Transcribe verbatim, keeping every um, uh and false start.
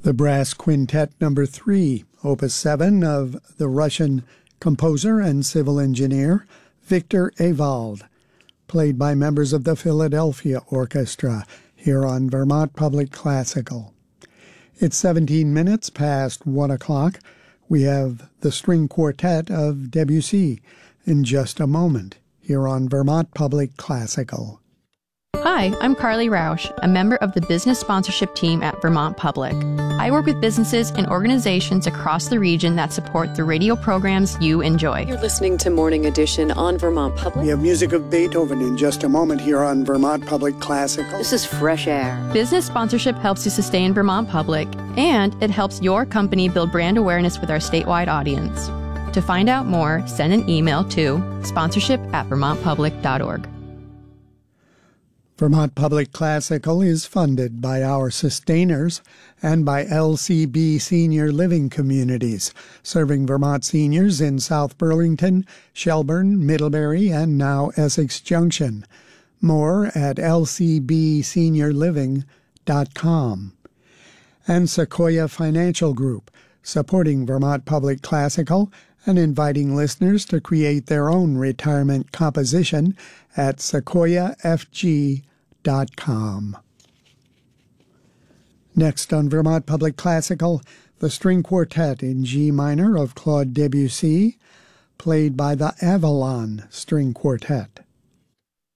The Brass Quintet Number three, Opus seven of the Russian composer and civil engineer Victor Ewald, played by members of the Philadelphia Orchestra here on Vermont Public Classical. It's seventeen minutes past one o'clock. We have the string quartet of Debussy in just a moment here on Vermont Public Classical. Hi, I'm Carly Rausch, a member of the business sponsorship team at Vermont Public. I work with businesses and organizations across the region that support the radio programs you enjoy. You're listening to Morning Edition on Vermont Public. We have music of Beethoven in just a moment here on Vermont Public Classical. This is Fresh Air. Business sponsorship helps you sustain Vermont Public, and it helps your company build brand awareness with our statewide audience. To find out more, send an email to sponsorship at vermont public dot org. Vermont Public Classical is funded by our sustainers and by L C B Senior Living Communities, serving Vermont seniors in South Burlington, Shelburne, Middlebury, and now Essex Junction. More at l c b senior living dot com. And Sequoia Financial Group, supporting Vermont Public Classical and inviting listeners to create their own retirement composition at sequoia f g dot com. Next on Vermont Public Classical, the string quartet in G minor of Claude Debussy, played by the Avalon String Quartet.